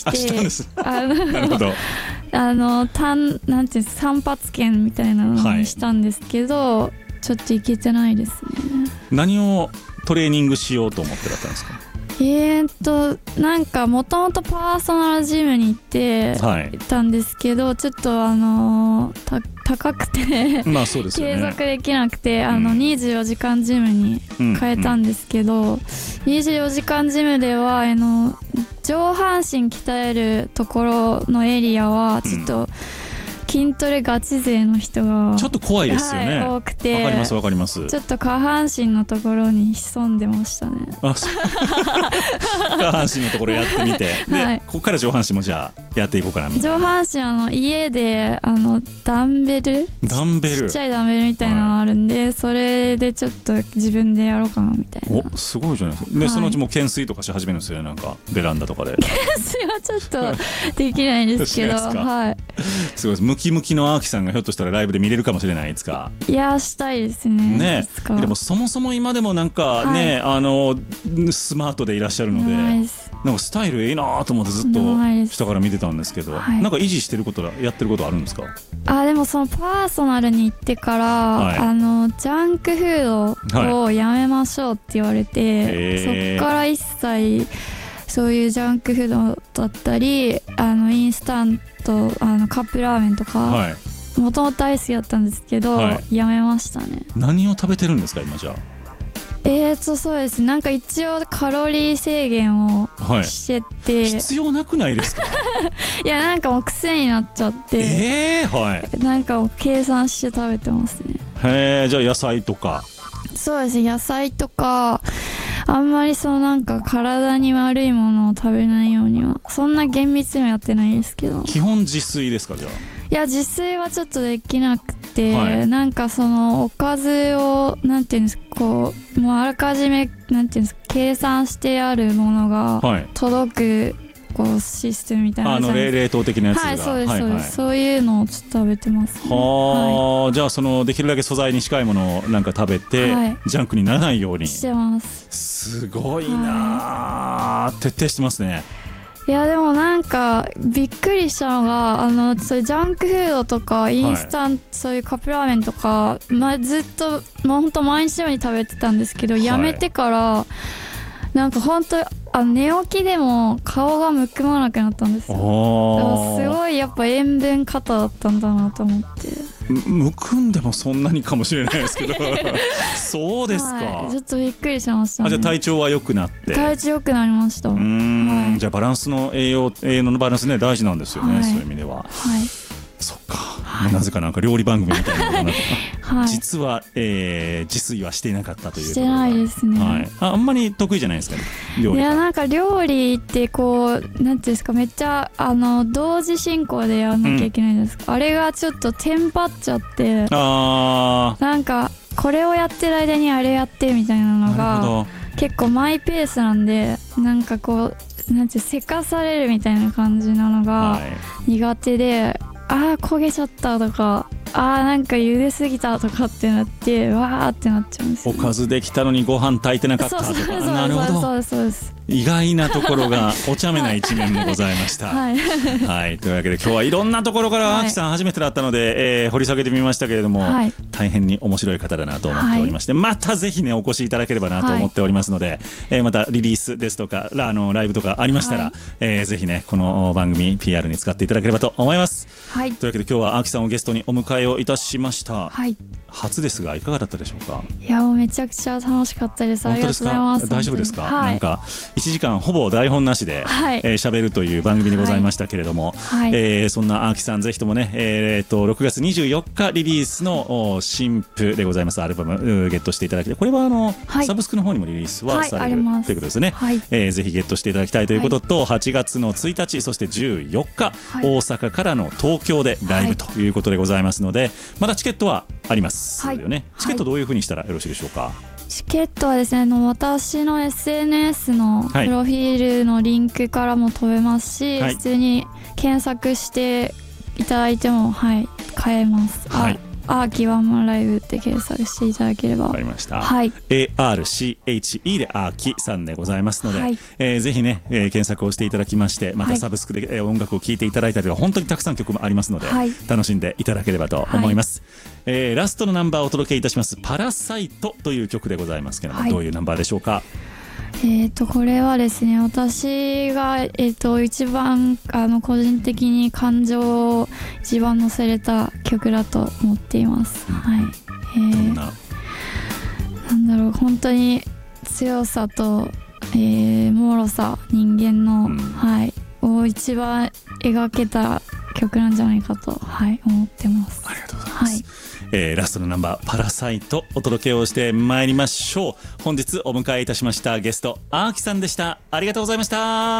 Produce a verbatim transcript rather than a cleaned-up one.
あ、したんです。 あのなるほど。 あの単なんていう散髪券みたいなのにしたんですけど、はい、ちょっといけてないですね。 何をトレーニングしようと思ってだったんですか？ えーっとなんかもともとパーソナルジムに行ってたんですけど、はい、ちょっとあのー、高くてまあそうですよね、継続できなくて、あのにじゅうよじかんジムに変えたんですけど、うんうん、にじゅうよじかんジムではあの上半身鍛えるところのエリアはちょっと、うん筋トレガチ勢の人がちょっと怖いですよね、 はい、多くて、 わかりますわかります。 ちょっと下半身のところに潜んでましたね。 あ下半身のところやってみて、で、はい、ここから上半身もじゃあやっていこうかなみたいな。 上半身あの家であのダンベルダンベルちっちゃいダンベルみたいなのあるんで、はい、それでちょっと自分でやろうかなみたいな。 おすごいじゃないですか。で、はい、そのうちもう懸垂とかし始めるんですよね、なんかベランダとかで。 懸垂はちょっとできないですけどはい、 すごいです。ムキムキのアーキさんがひょっとしたらライブで見れるかもしれないですか。 いやしたいですね。 ね、でもそもそも今でもなんかね、はい、あのスマートでいらっしゃるので、なんかスタイルいいなと思ってずっと下から見てたんですけど、はい、なんか維持してることやってることあるんですか？ あでもそのパーソナルに行ってから、はい、あのジャンクフードをやめましょうって言われて、はい、そっから一切そういうジャンクフードだったりあのインスタントあのカップラーメンとかもともと大好きだったんですけど、はい、やめましたね。 何を食べてるんですか今じゃあ？ えーとそうですなんか一応カロリー制限をしてて、 はい、必要なくないですか？ いやなんかもう癖になっちゃって、 えーはい、 なんかもう計算して食べてますね。 へえ、じゃあ野菜とか？ そうです野菜とかあんまりそうなんか体に悪いものを食べないようにはそんな厳密にはやってないですけど。 基本自炊ですかじゃあ？ いや自炊はちょっとできなくて、はい、なんかそのおかずをなんていうんですかこうもうあらかじめなんていうんですか計算してあるものが届く、はいこうシステムみたいなあの冷凍的なやつが、 はいそうですそうです、はいはい、そういうのをちょっと食べてます、ね、 は、はい、じゃあそのできるだけ素材に近いものをなんか食べて、はい、ジャンクにならないようにしてます。 すごいな、はい、徹底してますね。 いやでもなんかびっくりしたのがあのそういうジャンクフードとかインスタント、はい、そういうカップラーメンとか、まあ、ずっともう本当毎日のように食べてたんですけど、はい、やめてからなんか本当あの寝起きでも顔がむくまなくなったんですよ。すごいやっぱ塩分過多だったんだなと思って。 むくんでもそんなにかもしれないですけどそうですか、 はい、ちょっとびっくりしました、ね、 あじゃあ体調は良くなって体調良くなりました。うーん、はい、じゃあバランスの栄養栄養のバランスね大事なんですよね、はい、そういう意味では、はい、そっか、はい、なぜかなんか料理番組みたいなことになって、はい、実は、えー、自炊はしていなかったというところがしてないですね、 はい、あ, あんまり得意じゃないですかね料理。 いやなんか料理ってこうなんていうんですかめっちゃあの同時進行でやらなきゃいけないんですか、うん、あれがちょっとテンパっちゃってあなんかこれをやってる間にあれやってみたいなのが結構マイペースなんでなんかこうなんていうせかされるみたいな感じなのが苦手で、はい、あー焦げちゃったとかあーなんか茹ですぎたとかってなってわーってなっちゃうんですよ、ね、 おかずできたのにご飯炊いてなかったとか。なるほど、 そうですそうです。 意外なところがお茶目な一面もございました、はいはい、というわけで今日はいろんなところからアキさん初めてだったので、えー、掘り下げてみましたけれども、はい、大変に面白い方だなと思っておりまして、はい、またぜひねお越しいただければなと思っておりますので、はいえー、またリリースですとかあのライブとかありましたら、はいえー、ぜひねこの番組 ピーアール に使っていただければと思います、はい、というわけで今日はアキさんをゲストにお迎えをいたしました、はい、初ですがいかがだったでしょうか。 いやもうめちゃくちゃ楽しかったです。ありがとうございます。 大丈夫ですか、はい、なんかいちじかんほぼ台本なしで喋、はいえー、るという番組でございましたけれども、はいえー、そんなアーキさんぜひともね、えー、とろくがつにじゅうよっかリリースの新譜でございますアルバムゲットしていただきたい。これはあの、はい、サブスクの方にもリリースはされる、はい、ということですね、はいえー、ぜひゲットしていただきたいということと、はい、はちがつのついたちそしてじゅうよっか、はい、大阪からの東京でライブということでございますので、はい、まだチケットはありますよね、はい、チケットどういうふうにしたらよろしいでしょうか。 チケットはですねあの私の エスエヌエス のプロフィールのリンクからも飛べますし、はい、普通に検索していただいても、はい、買えます、はい、 アーキワンマンライブって検索していただければ。 わかりました、 はい、 エーアールシーエイチイー でアーキさんでございますので、はい、えー、ぜひね、えー、検索をしていただきまして、またサブスクで、はい、音楽を聴いていただいたりは本当にたくさん曲もありますので、はい、楽しんでいただければと思います、はい、えー、ラストのナンバーをお届けいたしますパラサイトという曲でございますけれども、はい、どういうナンバーでしょうか？ えー、とこれはですね、私が、えー、と一番あの個人的に感情を一番乗せれた曲だと思っています、はい、えー、 どんななんだろう、本当に強さと、えー、脆さ、人間の、うん、はい、を一番描けた曲なんじゃないかと、はい、思ってます。 ありがとうございます、はい、えー、ラストのナンバーパラサイトお届けをしてまいりましょう。本日お迎えいたしましたゲストアーキさんでした。ありがとうございました。